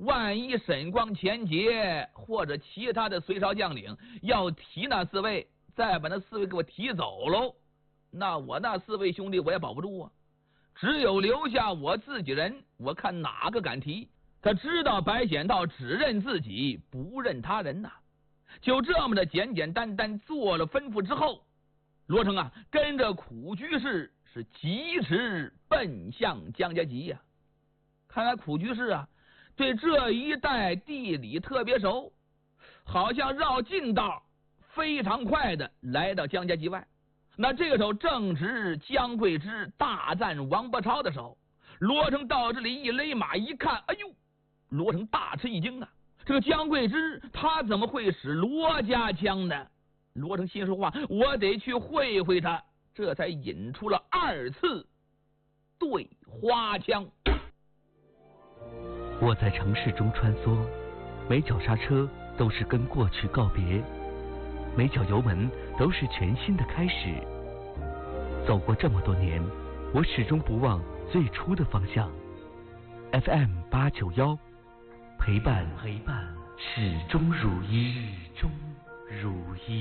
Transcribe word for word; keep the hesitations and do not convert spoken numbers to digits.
万一沈光、钱杰或者其他的隋朝将领要提那四位，再把那四位给我提走喽，那我那四位兄弟我也保不住啊。只有留下我自己人，我看哪个敢提。他知道白显道只认自己，不认他人呐、啊。就这么的简简单单做了吩咐之后，罗成啊跟着苦居士是疾驰奔向江家集呀、啊。看来苦居士啊对这一带地理特别熟，好像绕近道，非常快的来到江家集外。那这个时候正值姜桂枝大战王伯超的时候，罗成到这里一勒马一看，哎呦，罗成大吃一惊啊！这个姜桂枝他怎么会使罗家枪呢？罗成心说话，我得去会会他，这才引出了二次对花枪。 我在城市中穿梭，每脚刹车都是跟过去告别，每脚油门都是全新的开始。走过这么多年，我始终不忘最初的方向。F M 八九幺，陪伴陪伴，始终如一，始终如一。